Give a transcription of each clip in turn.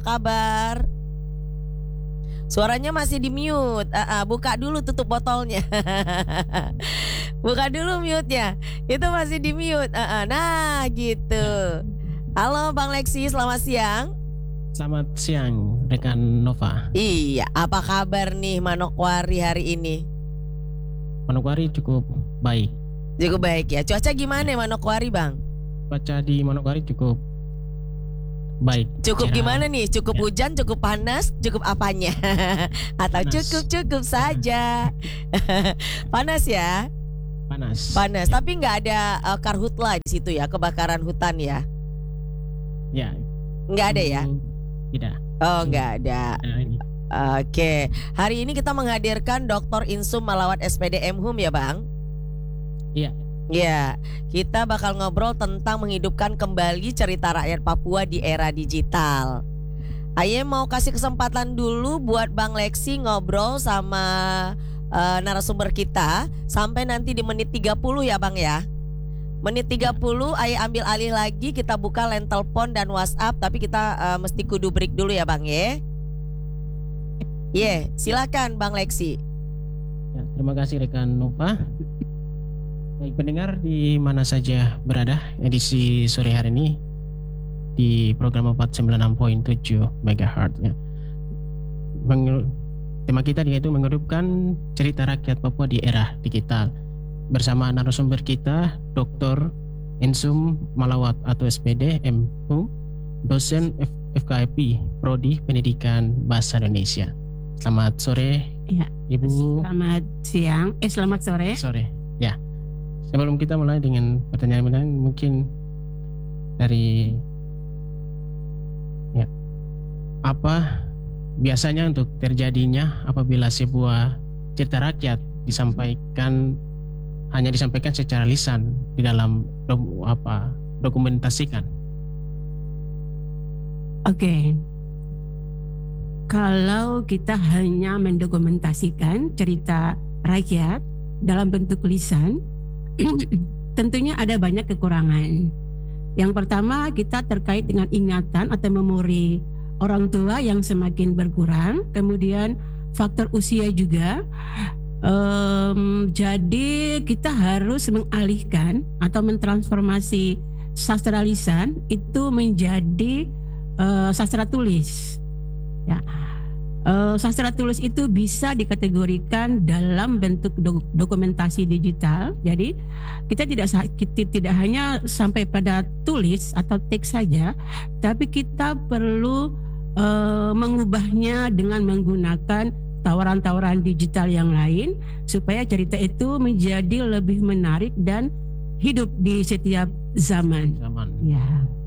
kabar? Suaranya masih di mute. Buka dulu tutup botolnya. Buka dulu mute-nya. Itu masih di mute. Nah gitu. Halo Bang Leksi, selamat siang. Selamat siang rekan Nova. Iya, apa kabar nih Manokwari hari ini? Manokwari cukup baik. Cukup baik ya. Cuaca gimana Manokwari Bang? Cuaca di Manokwari cukup baik. Cukup cerah. Gimana nih? Cukup Ya. hujan, cukup panas, cukup apanya? Atau Panas. cukup saja? Panas ya? Panas. Panas. Tapi nggak ada karhutla di situ ya, kebakaran hutan ya? Ya. Nggak ada ya? Tidak. Oh nggak ada. Nah, ini. Oke. Hari ini kita menghadirkan Dr. Insum Malawat SPD MHum ya Bang? Iya. Ya, kita bakal ngobrol tentang menghidupkan kembali cerita rakyat Papua di era digital. Aye mau kasih kesempatan dulu buat Bang Leksi ngobrol sama narasumber kita sampai nanti di menit 30 ya Bang ya. Menit 30 Aye ambil alih lagi, kita buka line telepon dan WhatsApp, tapi kita mesti kudu break dulu ya Bang ya. Silakan Bang Leksi. Ya, terima kasih rekan Nova. Baik pendengar di mana saja berada, edisi sore hari ini di program 496.7 MHz ya. Tema kita yaitu menghidupkan cerita rakyat Papua di era digital. Bersama narasumber kita Dr. Insum Malawat atau SPD MHum, dosen FKIP Prodi Pendidikan Bahasa Indonesia. Selamat sore Ya. Ibu. Selamat siang. Selamat sore. Sore. Ya. Sebelum kita mulai dengan pertanyaan-pertanyaan, mungkin dari apa biasanya untuk terjadinya apabila sebuah cerita rakyat hanya disampaikan secara lisan di dalam dokumentasikan. Oke. Kalau kita hanya mendokumentasikan cerita rakyat dalam bentuk lisan, tentunya ada banyak kekurangan. Yang pertama, kita terkait dengan ingatan atau memori orang tua yang semakin berkurang. Kemudian faktor usia juga. Jadi kita harus mengalihkan atau mentransformasi sastra lisan itu menjadi sastra tulis. Ya. Sastra tulis itu bisa dikategorikan dalam bentuk dokumentasi digital. Jadi kita tidak hanya sampai pada tulis atau teks saja, tapi kita perlu mengubahnya dengan menggunakan tawaran-tawaran digital yang lain supaya cerita itu menjadi lebih menarik dan hidup di setiap zaman. Ya.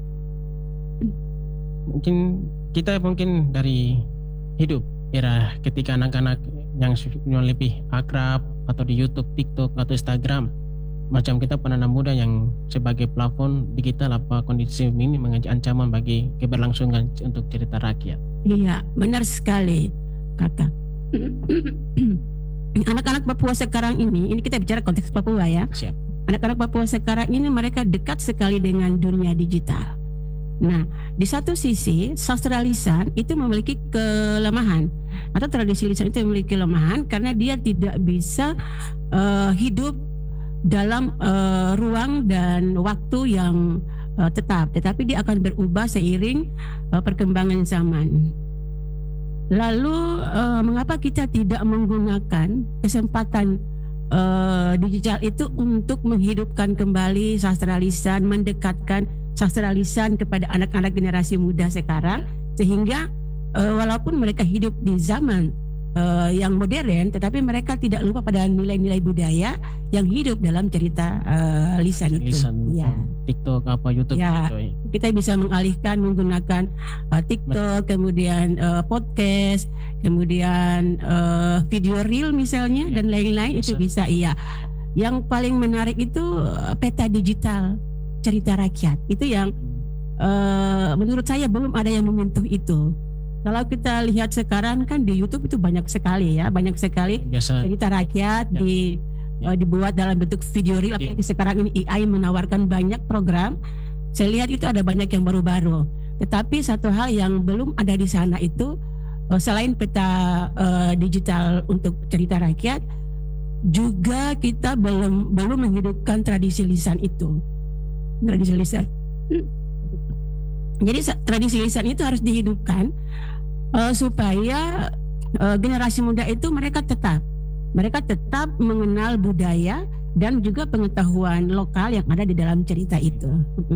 Mungkin dari hidup era ketika anak-anak yang lebih akrab atau di YouTube, TikTok atau Instagram, macam kita penanam muda yang sebagai plafon digital, apa kondisi ini menjadi ancaman bagi keberlangsungan untuk cerita rakyat? Iya, benar sekali Kakak. Anak-anak Papua sekarang ini kita bicara konteks Papua ya. Siap. Anak-anak Papua sekarang ini mereka dekat sekali dengan dunia digital. Nah, di satu sisi sastra lisan itu memiliki kelemahan atau tradisi lisan itu memiliki kelemahan karena dia tidak bisa hidup dalam ruang dan waktu yang tetap, tetapi dia akan berubah seiring perkembangan zaman. Lalu mengapa kita tidak menggunakan kesempatan digital itu untuk menghidupkan kembali sastra lisan, mendekatkan sastra lisan kepada anak-anak generasi muda sekarang, sehingga walaupun mereka hidup di zaman yang modern, tetapi mereka tidak lupa pada nilai-nilai budaya yang hidup dalam cerita lisan itu. Ya. TikTok apa YouTube ya, gitu. Kita bisa mengalihkan menggunakan TikTok, kemudian podcast, kemudian video reel misalnya dan lain-lain itu bisa. Iya. Yang paling menarik itu peta digital cerita rakyat. Itu yang menurut saya belum ada yang menyentuh itu. Kalau kita lihat sekarang kan di YouTube itu banyak sekali cerita rakyat dibuat dalam bentuk video reel. Apalagi sekarang ini AI menawarkan banyak program. Saya lihat itu ada banyak yang baru-baru. Tetapi satu hal yang belum ada di sana itu selain peta digital untuk cerita rakyat, juga kita belum menghidupkan tradisi lisan itu. Tradisi lisan. Jadi tradisi lisan itu harus dihidupkan supaya generasi muda itu mereka tetap mengenal budaya dan juga pengetahuan lokal yang ada di dalam cerita itu.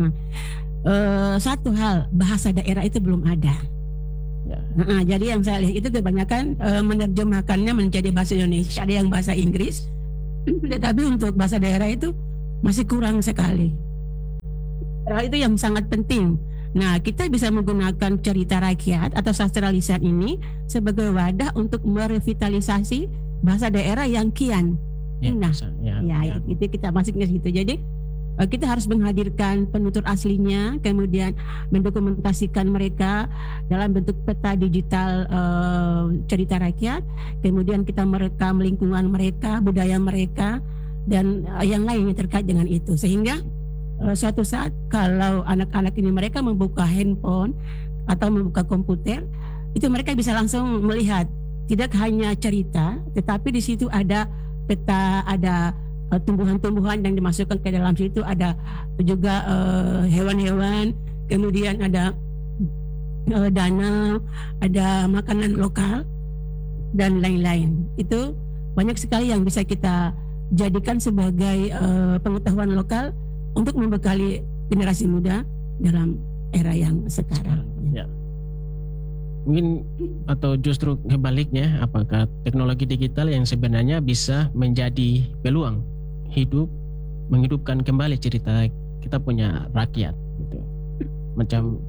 Satu hal, bahasa daerah itu belum ada. Ya. Jadi yang saya lihat itu kebanyakan menerjemahkannya menjadi bahasa Indonesia, ada yang bahasa Inggris, tetapi untuk bahasa daerah itu masih kurang sekali. Hal itu yang sangat penting. Nah, kita bisa menggunakan cerita rakyat atau sastra lisan ini sebagai wadah untuk merevitalisasi bahasa daerah yang kian punah. Itu kita masuknya situ. Jadi kita harus menghadirkan penutur aslinya, kemudian mendokumentasikan mereka dalam bentuk peta digital cerita rakyat, kemudian kita merekam lingkungan mereka, budaya mereka, dan yang lainnya terkait dengan itu, sehingga suatu saat kalau anak-anak ini mereka membuka handphone atau membuka komputer, itu mereka bisa langsung melihat tidak hanya cerita, tetapi di situ ada peta, ada tumbuhan-tumbuhan yang dimasukkan ke dalam situ, ada juga hewan-hewan, kemudian ada danau, ada makanan lokal dan lain-lain. Itu banyak sekali yang bisa kita jadikan sebagai pengetahuan lokal untuk membekali generasi muda dalam era yang sekarang. Ya. Mungkin atau justru kebaliknya, apakah teknologi digital yang sebenarnya bisa menjadi peluang hidup, menghidupkan kembali cerita kita punya rakyat gitu. Macam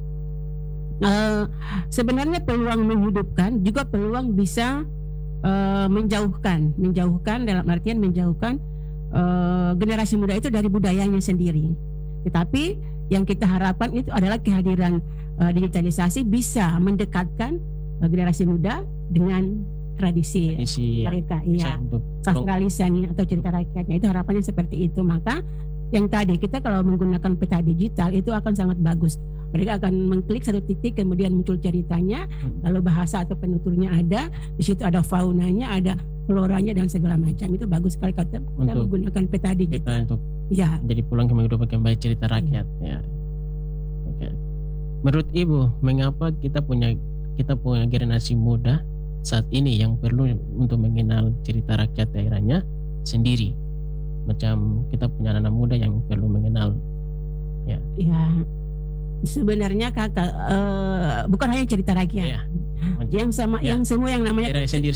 sebenarnya peluang menghidupkan juga peluang bisa menjauhkan dalam artian menjauhkan generasi muda itu dari budayanya sendiri. Tetapi yang kita harapkan itu adalah kehadiran digitalisasi bisa mendekatkan generasi muda dengan tradisi mereka, sastra lisannya atau cerita rakyatnya. Itu harapannya seperti itu. Maka yang tadi kita kalau menggunakan peta digital itu akan sangat bagus. Mereka akan mengklik satu titik, kemudian muncul ceritanya, lalu bahasa atau penuturnya ada, di situ ada faunanya, ada floranya dan segala macam. Itu bagus sekali kita menggunakan peta digital. Untuk jadi pulang menghidupkan kembali cerita rakyat. Ya. Oke. Menurut Ibu, mengapa kita punya generasi muda saat ini yang perlu untuk mengenal cerita rakyat daerahnya sendiri? Macam kita punya anak muda yang perlu mengenal. Ya. Sebenarnya kakak bukan hanya cerita rakyat, yang semua yang namanya sendiri.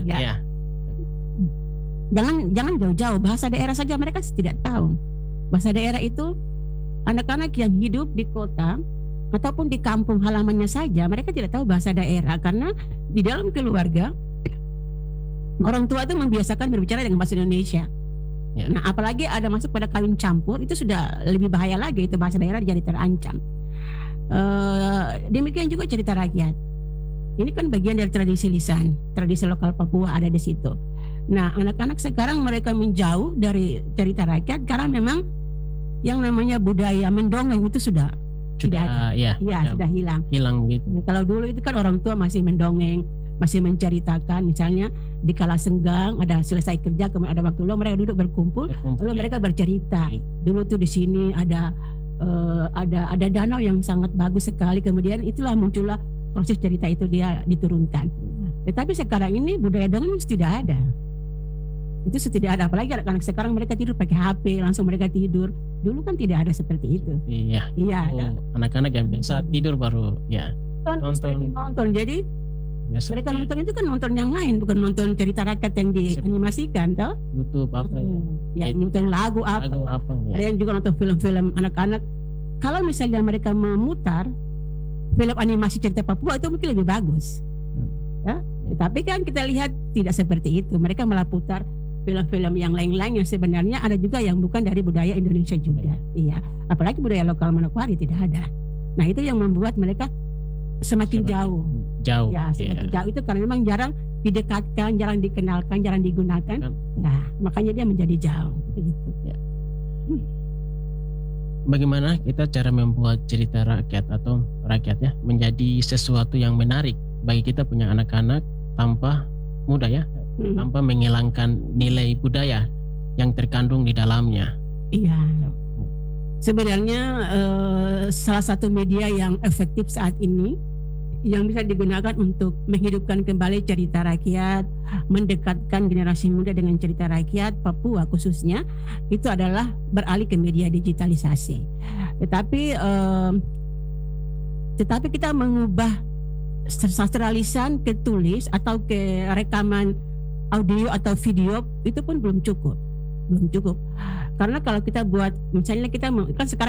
Jangan jauh-jauh, bahasa daerah saja mereka tidak tahu. Bahasa daerah itu anak-anak yang hidup di kota ataupun di kampung halamannya saja mereka tidak tahu bahasa daerah, karena di dalam keluarga orang tua itu membiasakan berbicara dengan bahasa Indonesia. Nah, apalagi ada masuk pada kawin campur, itu sudah lebih bahaya lagi, itu bahasa daerah jadi terancam. Demikian juga cerita rakyat. Ini kan bagian dari tradisi lisan, tradisi lokal Papua ada di situ. Nah, anak-anak sekarang mereka menjauh dari cerita rakyat karena memang yang namanya budaya mendongeng itu sudah tidak ada. Sudah hilang gitu. Nah, kalau dulu itu kan orang tua masih mendongeng, masih menceritakan, misalnya di kala senggang ada selesai kerja, kemudian ada waktu luang, mereka duduk berkumpul lalu mereka bercerita. Dulu tuh di sini ada danau yang sangat bagus sekali, kemudian itulah muncullah proses cerita itu dia diturunkan. Tetapi sekarang ini budaya dongeng tidak ada. Itu tidak ada, apalagi anak-anak sekarang mereka tidur pakai HP, langsung mereka tidur. Dulu kan tidak ada seperti itu. Anak-anak yang biasa tidur baru nonton. Jadi mereka nonton itu kan nonton yang lain, bukan nonton cerita rakyat yang dianimasikan, toh? YouTube apa? Nonton lagu apa? Ada yang juga nonton film-film anak-anak. Kalau misalnya mereka memutar film animasi cerita Papua itu mungkin lebih bagus. Tapi kan kita lihat tidak seperti itu. Mereka malah putar film-film yang lain-lain yang sebenarnya ada juga yang bukan dari budaya Indonesia juga. Apalagi budaya lokal Manokwari tidak ada. Nah, itu yang membuat mereka semakin jauh. Semakin jauh itu karena memang jarang didekatkan, jarang dikenalkan, jarang digunakan. Nah, makanya dia menjadi jauh. Begitu. bagaimana kita cara membuat cerita rakyat atau rakyat ya menjadi sesuatu yang menarik bagi kita punya anak-anak tanpa mudah ya, tanpa menghilangkan nilai budaya yang terkandung di dalamnya. Iya. Sebenarnya salah satu media yang efektif saat ini yang bisa digunakan untuk menghidupkan kembali cerita rakyat, mendekatkan generasi muda dengan cerita rakyat Papua khususnya, itu adalah beralih ke media digitalisasi. Tetapi kita mengubah sastra lisan ke tulis atau ke rekaman audio atau video itu pun belum cukup. Karena kalau kita buat, misalnya kita kan sekarang